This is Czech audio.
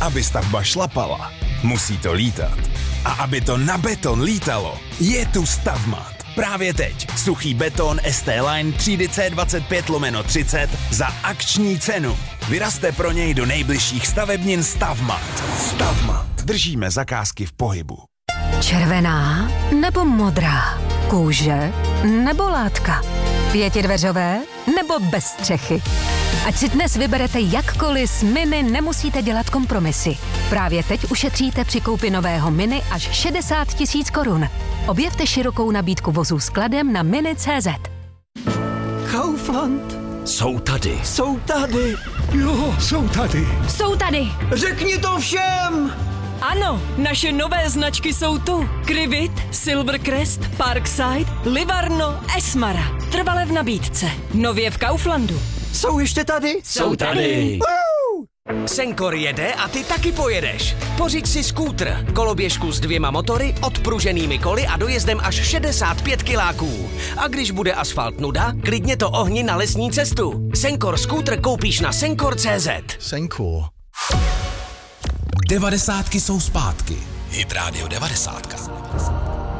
Aby stavba šlapala, musí to lítat. A aby to na beton lítalo, je tu Stavmat. Právě teď suchý beton ST-Line třídy C25/30 za akční cenu. Vyrazte pro něj do nejbližších stavebnin Stavmat. Stavmat. Držíme zakázky v pohybu. Červená nebo modrá? Kůže nebo látka? Pětidveřové nebo bez střechy? Ať si dnes vyberete jakkoliv, s Mini nemusíte dělat kompromisy. Právě teď ušetříte při koupi nového Mini až 60 000 korun. Objevte širokou nabídku vozů skladem na mini.cz. Kaufland. Jsou tady. Jsou tady. Jo, jsou tady. Jsou tady. Řekni to všem. Ano, naše nové značky jsou tu. Krivit, Silvercrest, Parkside, Livarno, Esmara. Trvale v nabídce. Nově v Kauflandu. Jsou ještě tady? Jsou tady. Senkor jede a ty taky pojedeš. Pořiď si skútr, koloběžku s 2 motory, odpruženými koly a dojezdem až 65 kiláků. A když bude asfalt nuda, klidně to ohni na lesní cestu. Senkor skútr koupíš na senkor.cz. Senkor. 90 jsou zpátky. Hit Radio 90.